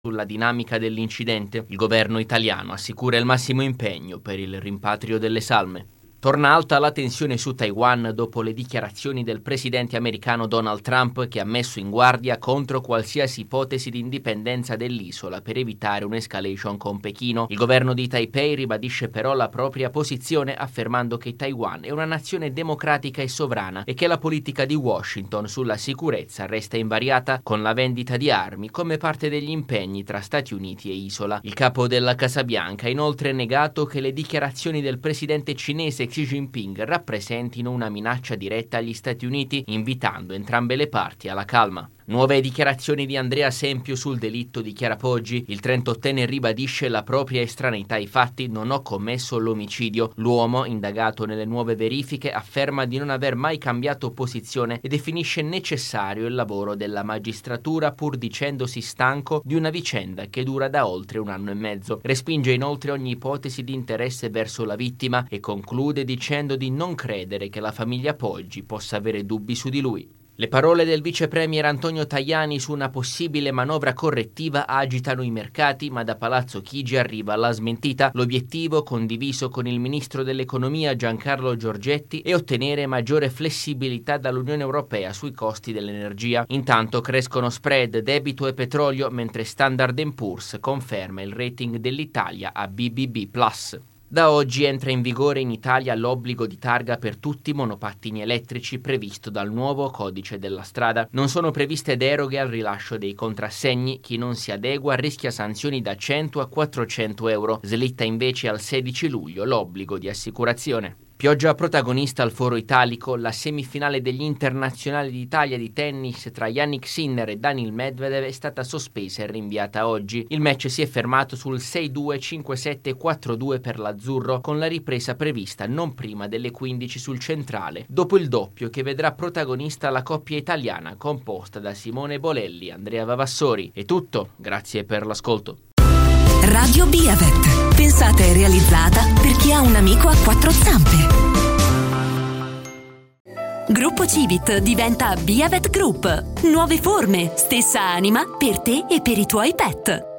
Sulla dinamica dell'incidente, il governo italiano assicura il massimo impegno per il rimpatrio delle salme. Torna alta la tensione su Taiwan dopo le dichiarazioni del presidente americano Donald Trump, che ha messo in guardia contro qualsiasi ipotesi di indipendenza dell'isola per evitare un'escalation con Pechino. Il governo di Taipei ribadisce però la propria posizione, affermando che Taiwan è una nazione democratica e sovrana e che la politica di Washington sulla sicurezza resta invariata, con la vendita di armi come parte degli impegni tra Stati Uniti e isola. Il capo della Casa Bianca ha inoltre negato che le dichiarazioni del presidente cinese Xi Jinping rappresentino una minaccia diretta agli Stati Uniti, invitando entrambe le parti alla calma. Nuove dichiarazioni di Andrea Sempiu sul delitto di Chiara Poggi. Il 38enne ribadisce la propria estraneità ai fatti: non ho commesso l'omicidio. L'uomo, indagato nelle nuove verifiche, afferma di non aver mai cambiato posizione e definisce necessario il lavoro della magistratura, pur dicendosi stanco di una vicenda che dura da oltre 1 anno e mezzo. Respinge inoltre ogni ipotesi di interesse verso la vittima e conclude dicendo di non credere che la famiglia Poggi possa avere dubbi su di lui. Le parole del vice premier Antonio Tajani su una possibile manovra correttiva agitano i mercati, ma da Palazzo Chigi arriva la smentita. L'obiettivo, condiviso con il ministro dell'economia Giancarlo Giorgetti, è ottenere maggiore flessibilità dall'Unione Europea sui costi dell'energia. Intanto crescono spread, debito e petrolio, mentre Standard & Poor's conferma il rating dell'Italia a BBB+. Da oggi entra in vigore in Italia l'obbligo di targa per tutti i monopattini elettrici previsto dal nuovo codice della strada. Non sono previste deroghe al rilascio dei contrassegni. Chi non si adegua rischia sanzioni da 100 a 400 euro. Slitta invece al 16 luglio l'obbligo di assicurazione. Pioggia protagonista al Foro Italico. La semifinale degli internazionali d'Italia di tennis tra Jannik Sinner e Daniil Medvedev è stata sospesa e rinviata oggi. Il match si è fermato sul 6-2, 5-7 4-2 per l'azzurro, con la ripresa prevista non prima delle 15 sul centrale, dopo il doppio che vedrà protagonista la coppia italiana composta da Simone Bolelli e Andrea Vavassori. È tutto, grazie per l'ascolto. Radio Biavet, pensata e realizzata per chi ha un amico a 4 zampe. Gruppo Civit diventa Biavet Group. Nuove forme, stessa anima per te e per i tuoi pet.